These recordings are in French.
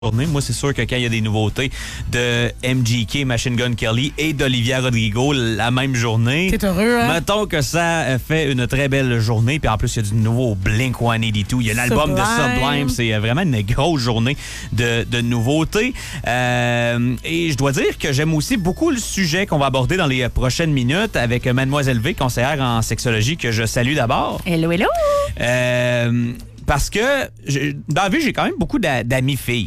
Moi, c'est sûr que quand il y a des nouveautés de MGK, Machine Gun Kelly et d'Olivia Rodrigo la même journée, t'es heureux, hein? Mettons que ça fait une très belle journée. Puis en plus, il y a du nouveau Blink-182. Il y a l'album de Sublime. C'est vraiment une grosse journée de nouveautés. Et je dois dire que j'aime aussi beaucoup le sujet qu'on va aborder dans les prochaines minutes avec Mademoiselle V, conseillère en sexologie, que je salue d'abord. Hello, hello! Parce que dans la vie, j'ai quand même beaucoup d'amis filles.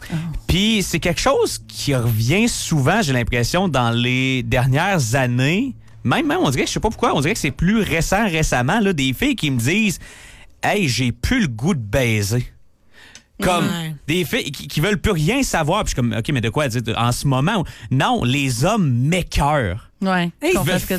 Puis c'est quelque chose qui revient souvent, j'ai l'impression, dans les dernières années. Même, on dirait, je sais pas pourquoi, on dirait que c'est plus récemment, là, des filles qui me disent « Hey, j'ai plus le goût de baiser. » Comme des filles qui veulent plus rien savoir. Puis je suis comme, OK, mais de quoi dire en ce moment? Non, les hommes m'écœurent. Ouais. Hey,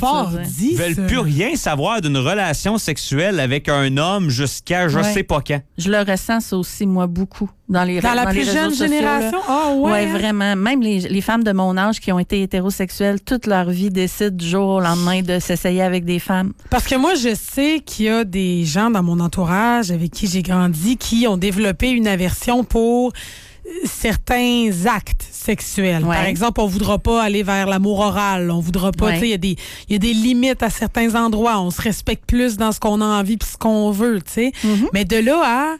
ils veulent plus rien savoir d'une relation sexuelle avec un homme jusqu'à je sais pas quand. Je le ressens, ça aussi, moi, beaucoup. Dans la plus jeune génération? Oui, vraiment. Même les femmes de mon âge qui ont été hétérosexuelles, toute leur vie décident du jour au lendemain de s'essayer avec des femmes. Parce que moi, je sais qu'il y a des gens dans mon entourage avec qui j'ai grandi qui ont développé une aversion pour certains actes sexuels. Ouais. Par exemple, on voudra pas aller vers l'amour oral. On voudra pas, tu sais, il y a des limites à certains endroits. On se respecte plus dans ce qu'on a envie puis ce qu'on veut, tu sais. Mm-hmm. Mais de là à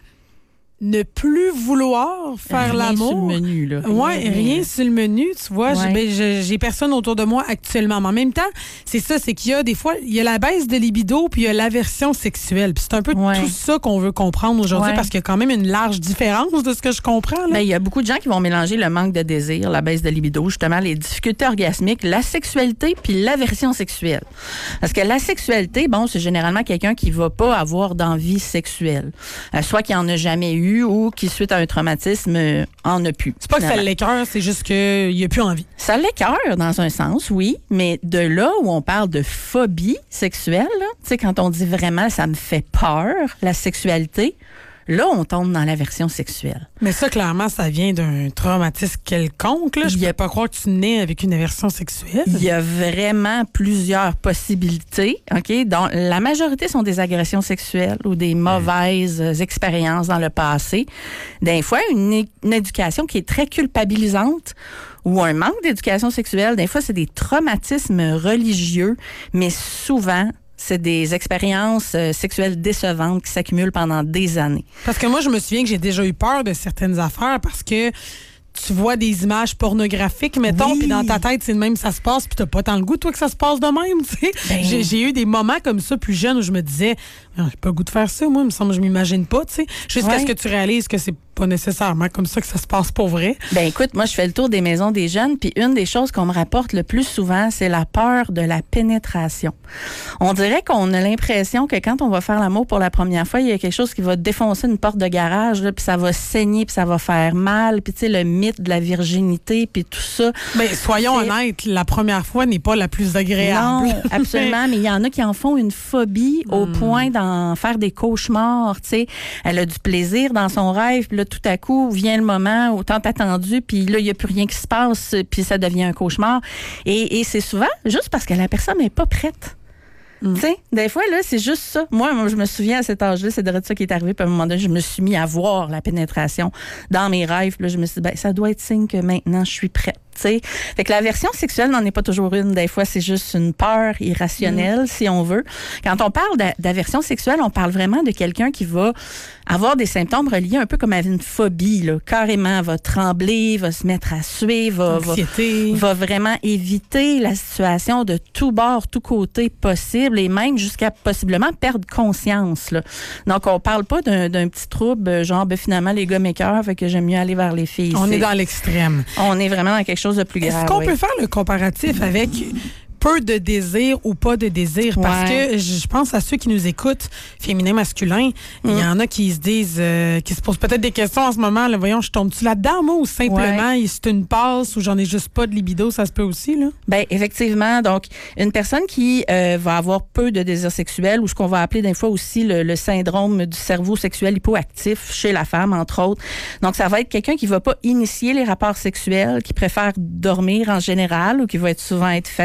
ne plus vouloir faire l'amour. Rien sur le menu, là. Rien sur le menu, tu vois. Ouais. J'ai personne autour de moi actuellement. Mais en même temps, c'est ça, c'est qu'il y a des fois, il y a la baisse de libido puis il y a l'aversion sexuelle. Puis c'est un peu tout ça qu'on veut comprendre aujourd'hui parce qu'il y a quand même une large différence de ce que je comprends, là. Ben, il y a beaucoup de gens qui vont mélanger le manque de désir, la baisse de libido, justement, les difficultés orgasmiques, la sexualité puis l'aversion sexuelle. Parce que la sexualité, bon, c'est généralement quelqu'un qui va pas avoir d'envie sexuelle. Soit qu'il en a jamais eu ou qui, suite à un traumatisme, en a plus. C'est pas que ça l'écœure, c'est juste qu'il n'y a plus envie. Ça l'écœure, dans un sens, oui, mais de là où on parle de phobie sexuelle, tu sais, quand on dit vraiment « ça me fait peur », la sexualité, là, on tombe dans l'aversion sexuelle. Mais ça, clairement, ça vient d'un traumatisme quelconque, là. Je peux pas croire que tu nais avec une aversion sexuelle. Il y a vraiment plusieurs possibilités, OK? Donc, la majorité sont des agressions sexuelles ou des mauvaises expériences dans le passé. Des fois, une éducation qui est très culpabilisante ou un manque d'éducation sexuelle. Des fois, c'est des traumatismes religieux, mais souvent, c'est des expériences sexuelles décevantes qui s'accumulent pendant des années. Parce que moi, je me souviens que j'ai déjà eu peur de certaines affaires parce que tu vois des images pornographiques, mettons, puis dans ta tête, c'est de même ça se passe, puis t'as pas tant le goût, toi, que ça se passe de même, tu sais. Ben, j'ai eu des moments comme ça plus jeunes où je me disais, j'ai pas le goût de faire ça, moi, il me semble que je m'imagine pas, tu sais. Jusqu'à ce que tu réalises que c'est pas nécessairement comme ça que ça se passe pour vrai. Ben écoute, moi, je fais le tour des maisons des jeunes, puis une des choses qu'on me rapporte le plus souvent, c'est la peur de la pénétration. On dirait qu'on a l'impression que quand on va faire l'amour pour la première fois, il y a quelque chose qui va défoncer une porte de garage, là, puis ça va saigner, puis ça va faire mal, puis tu sais, le mythe de la virginité, puis tout ça. Ben, soyons honnêtes, la première fois n'est pas la plus agréable. Non, absolument, mais il y en a qui en font une phobie au point d'en faire des cauchemars, tu sais. Elle a du plaisir dans son rêve, puis là, tout à coup, vient le moment où tant attendu, puis là, il n'y a plus rien qui se passe, puis ça devient un cauchemar. Et c'est souvent juste parce que la personne n'est pas prête. Tu sais, des fois, là, c'est juste ça. Moi, je me souviens à cet âge-là, c'est de ça qui est arrivé. Puis à un moment donné, je me suis mis à voir la pénétration dans mes rêves. Puis là, je me suis dit, ça doit être signe que maintenant, je suis prête. T'sais. Fait que l'aversion sexuelle n'en est pas toujours une. Des fois, c'est juste une peur irrationnelle, si on veut. Quand on parle d'aversion sexuelle, on parle vraiment de quelqu'un qui va avoir des symptômes reliés un peu comme à une phobie, là. Carrément, va trembler, va se mettre à suer, va vraiment éviter la situation de tout bord, tout côté possible et même jusqu'à possiblement perdre conscience, là. Donc, on parle pas d'un petit trouble, genre, finalement, les gars m'écœurent, fait que j'aime mieux aller vers les filles. On est dans l'extrême. On est vraiment dans quelque chose de plus grave. Est-ce qu'on peut faire le comparatif avec peu de désir ou pas de désir? Parce que je pense à ceux qui nous écoutent, féminin, masculin, il y en a qui se disent, qui se posent peut-être des questions en ce moment, là, voyons, je tombe-tu là-dedans, moi, ou simplement, c'est une passe ou j'en ai juste pas de libido, ça se peut aussi, là? Ben effectivement, donc, une personne qui va avoir peu de désir sexuel ou ce qu'on va appeler des fois aussi le syndrome du cerveau sexuel hypoactif chez la femme, entre autres. Donc, ça va être quelqu'un qui va pas initier les rapports sexuels, qui préfère dormir en général ou qui va souvent être fatigué,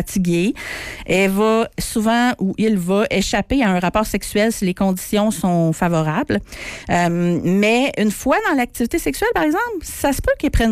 fille. Elle va souvent, ou il va échapper à un rapport sexuel si les conditions sont favorables. Mais une fois dans l'activité sexuelle, par exemple, ça se peut qu'il prenne